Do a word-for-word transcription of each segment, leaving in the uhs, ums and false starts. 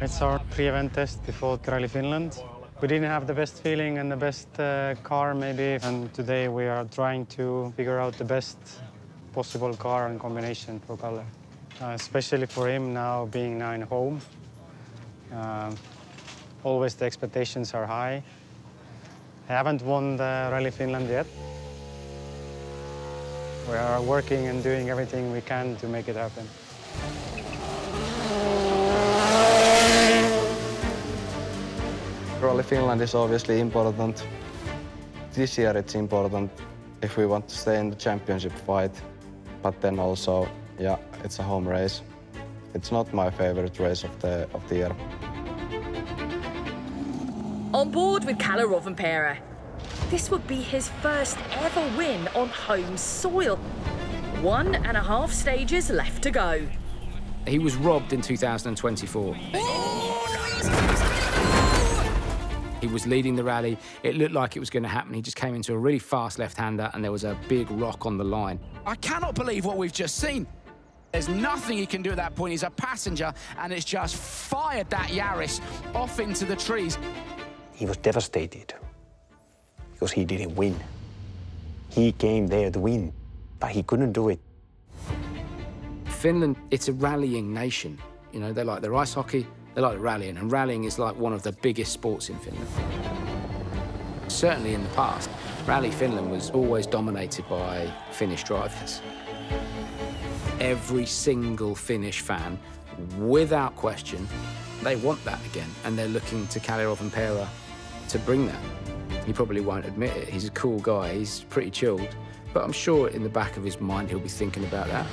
It's our pre-event test before Rally Finland. We didn't have the best feeling and the best uh, car maybe, and today we are trying to figure out the best possible car and combination for Kalle. Uh, especially for him now being now in home. Uh, always the expectations are high. I haven't won the Rally Finland yet. We are working and doing everything we can to make it happen. Rally Finland is obviously important. This year it's important if we want to stay in the championship fight, but then also, yeah, it's a home race. It's not my favorite race of the, of the year. On board with Kalle Rovanperä. This would be his first ever win on home soil. One and a half stages left to go. He was robbed in two thousand twenty-four. He was leading the rally. It looked like it was going to happen. He just came into a really fast left-hander and there was a big rock on the line. I cannot believe what we've just seen. There's nothing he can do at that point. He's a passenger and it's just fired that Yaris off into the trees. He was devastated because he didn't win. He came there to win, but he couldn't do it. Finland, it's a rallying nation. You know, they like their ice hockey, they like rallying, and rallying is like one of the biggest sports in Finland. Certainly in the past, Rally Finland was always dominated by Finnish drivers. Every single Finnish fan, without question, they want that again, and they're looking to Kalle Rovanperä to bring that. He probably won't admit it. He's a cool guy, he's pretty chilled, but I'm sure in the back of his mind he'll be thinking about that.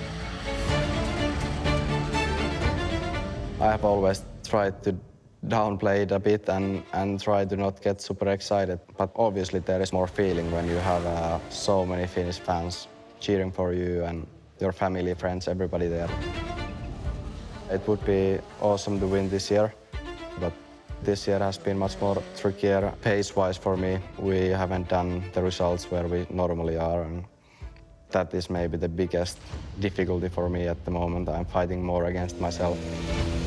I have always tried to downplay it a bit and, and try to not get super excited. But obviously there is more feeling when you have uh, so many Finnish fans cheering for you and your family, friends, everybody there. It would be awesome to win this year, but this year has been much more trickier pace-wise for me. We haven't done the results where we normally are, and that is maybe the biggest difficulty for me at the moment. I'm fighting more against myself.